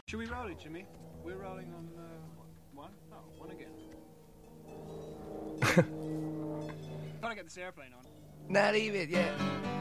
Should we roll it, Jimmy? We're rolling on one. Oh, one again. Gotta get this airplane on. Not even, yeah.